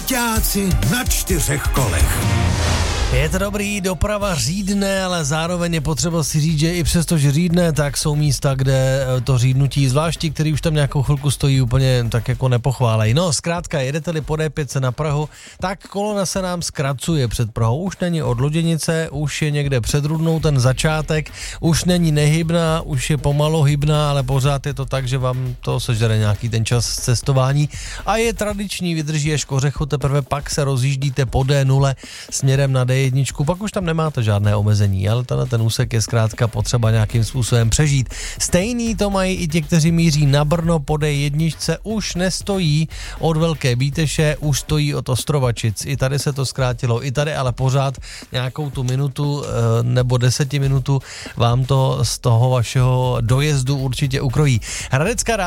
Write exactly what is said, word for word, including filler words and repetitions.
Parťáci na čtyřech kolech. Je to dobrý, doprava řídne, ale zároveň je potřeba si říct, že i přesto, že řídne, tak jsou místa, kde to řídnutí, zvláště, který už tam nějakou chvilku stojí, úplně tak jako nepochválej. No, zkrátka, jedete-li po D pět na Prahu, tak kolona se nám zkracuje před Prahou. Už není od Loděnice, už je někde před Rudnou ten začátek, už není nehybná, už je pomalu hybná, ale pořád je to tak, že vám to sežere nějaký ten čas cestování a je tradiční, vydrží až k Ořechu, teprve pak se rozjíždíte po D nula směrem na D jedničku, pak už tam nemáte žádné omezení, ale tenhle ten úsek je zkrátka potřeba nějakým způsobem přežít. Stejný to mají i ti, kteří míří na Brno po D jedna, už nestojí od Velké Bíteše, už stojí od Ostrovačic. I tady se to zkrátilo, i tady, ale pořád nějakou tu minutu nebo desetiminutu vám to z toho vašeho dojezdu určitě ukrojí. Hradecká